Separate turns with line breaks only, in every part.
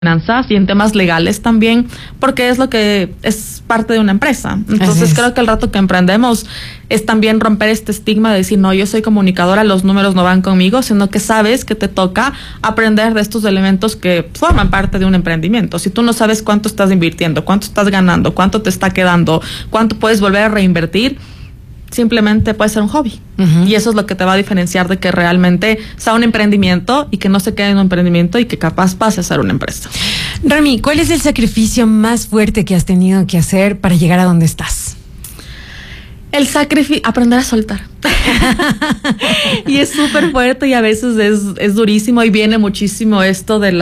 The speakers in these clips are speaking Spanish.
finanzas y en temas legales también, porque es lo que es parte de una empresa. Entonces creo que el rato que emprendemos es también romper este estigma de decir, no, yo soy comunicadora, los números no van conmigo, sino que sabes que te toca aprender de estos elementos que forman parte de un emprendimiento. Si tú no sabes cuánto estás invirtiendo, cuánto estás ganando, cuánto te está quedando, cuánto puedes volver a reinvertir, simplemente puede ser un hobby. Y eso es lo que te va a diferenciar de que realmente sea un emprendimiento y que no se quede en un emprendimiento y que capaz pase a ser una empresa.
Rami, ¿cuál es el sacrificio más fuerte que has tenido que hacer para llegar a donde estás?
El sacrificio, aprender a soltar. Y es súper fuerte y a veces es durísimo y viene muchísimo esto de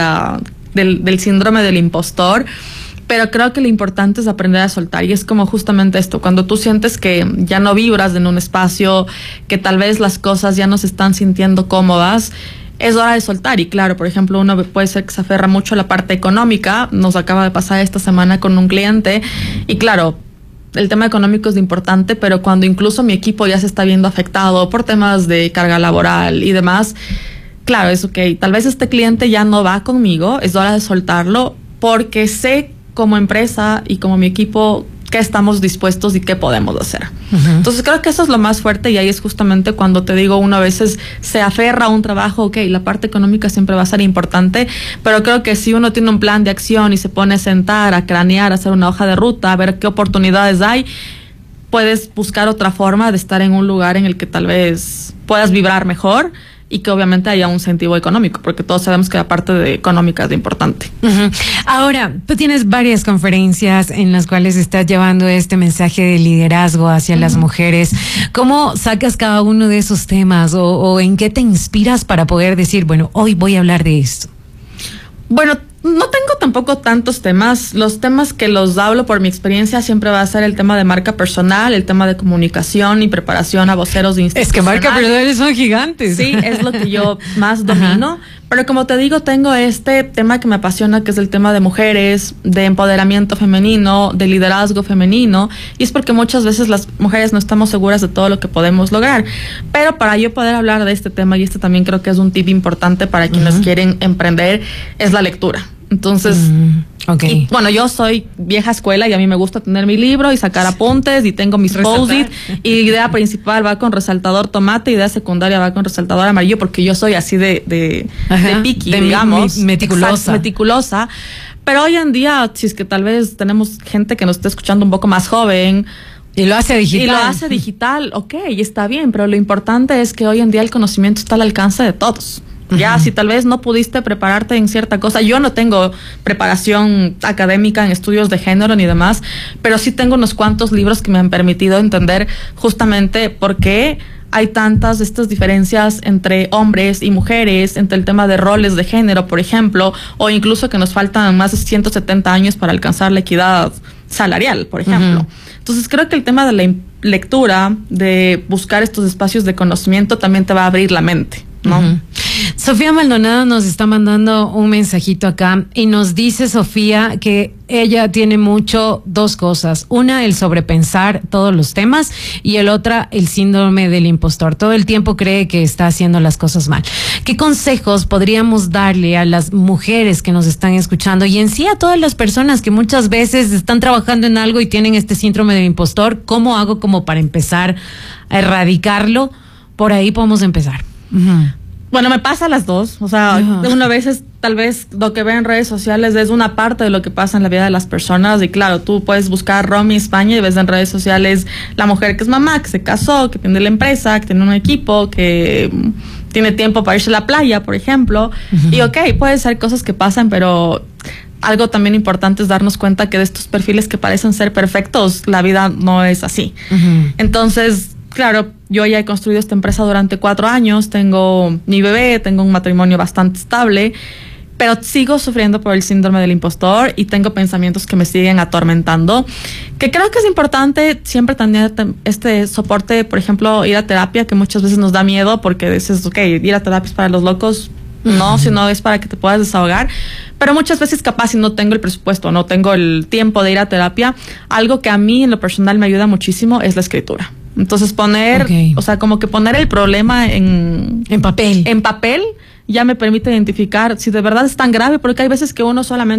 del síndrome del impostor. Pero creo que lo importante es aprender a soltar y es como justamente esto, cuando tú sientes que ya no vibras en un espacio, que tal vez las cosas ya no se están sintiendo cómodas, es hora de soltar. Y claro, por ejemplo, uno puede ser que se aferra mucho a la parte económica, nos acaba de pasar esta semana con un cliente y claro, el tema económico es importante, pero cuando incluso mi equipo ya se está viendo afectado por temas de carga laboral y demás, claro, es ok, tal vez este cliente ya no va conmigo, es hora de soltarlo porque sé como empresa y como mi equipo qué estamos dispuestos y qué podemos hacer. Entonces creo que eso es lo más fuerte y ahí es justamente cuando te digo, uno a veces se aferra a un trabajo, ok, la parte económica siempre va a ser importante, pero creo que si uno tiene un plan de acción y se pone a sentar, a cranear, a hacer una hoja de ruta, a ver qué oportunidades hay, puedes buscar otra forma de estar en un lugar en el que tal vez puedas vibrar mejor y que obviamente haya un incentivo económico, porque todos sabemos que la parte económica es importante.
Ahora, tú tienes varias conferencias en las cuales estás llevando este mensaje de liderazgo hacia las mujeres. ¿Cómo sacas cada uno de esos temas o en qué te inspiras para poder decir, bueno, hoy voy a hablar de esto? Bueno, no tengo tampoco tantos temas. Los temas que los hablo por mi experiencia siempre va a ser el tema de marca personal, el tema de comunicación y preparación a voceros de institucional. Es que marca personal son gigantes. Sí, es lo que yo más domino. Pero como te digo, tengo este tema que me apasiona, que es el tema de mujeres, de empoderamiento femenino, de liderazgo femenino. Y es porque muchas veces las mujeres no estamos seguras de todo lo que podemos lograr. Pero para yo poder hablar de este tema, y este también creo que es un tip importante para quienes quieren emprender, es la lectura. Entonces, y, bueno, yo soy vieja escuela y a mí me gusta tener mi libro y sacar apuntes y tengo mis post-it y idea principal va con resaltador tomate, idea secundaria va con resaltador amarillo porque yo soy así de picky, digamos. Meticulosa. Exacto, meticulosa. Pero hoy en día, si es que tal vez tenemos gente que nos está escuchando un poco más joven, y lo hace digital. Ok, está bien, pero lo importante es que hoy en día el conocimiento está al alcance de todos. Ya, si tal vez no pudiste prepararte en cierta cosa, yo no tengo preparación académica en estudios de género ni demás, pero sí tengo unos cuantos libros que me han permitido entender justamente por qué hay tantas estas diferencias entre hombres y mujeres, entre el tema de roles de género, por ejemplo, o incluso que nos faltan más de 170 años para alcanzar la equidad salarial, por ejemplo. Entonces creo que el tema de la lectura, de buscar estos espacios de conocimiento también te va a abrir la mente, ¿no? Sofía Maldonado nos está mandando un mensajito acá y nos dice Sofía que ella tiene mucho dos cosas. Una, el sobrepensar todos los temas y el otra, el síndrome del impostor. Todo el tiempo cree que está haciendo las cosas mal. ¿Qué consejos podríamos darle a las mujeres que nos están escuchando y en sí a todas las personas que muchas veces están trabajando en algo y tienen este síndrome del impostor? ¿Cómo hago como para empezar a erradicarlo? Por ahí podemos empezar.
Bueno, me pasa las dos. O sea, una vez tal vez lo que ve en redes sociales es una parte de lo que pasa en la vida de las personas. Y claro, tú puedes buscar Romy España y ves en redes sociales la mujer que es mamá, que se casó, que tiene la empresa, que tiene un equipo, que tiene tiempo para irse a la playa, por ejemplo. Y ok, puede ser cosas que pasan, pero algo también importante es darnos cuenta que de estos perfiles que parecen ser perfectos, la vida no es así. Entonces, claro, yo ya he construido esta empresa durante 4 años, tengo mi bebé, tengo un matrimonio bastante estable, pero sigo sufriendo por el síndrome del impostor y tengo pensamientos que me siguen atormentando, que creo que es importante siempre tener este soporte, por ejemplo, ir a terapia, que muchas veces nos da miedo porque dices, ok, ir a terapia es para los locos. No, sino es para que te puedas desahogar. Pero muchas veces capaz si no tengo el presupuesto, no tengo el tiempo de ir a terapia, algo que a mí en lo personal me ayuda muchísimo es la escritura. Entonces poner, o sea, como que poner el problema en papel ya me permite identificar si de verdad es tan grave, porque hay veces que uno solamente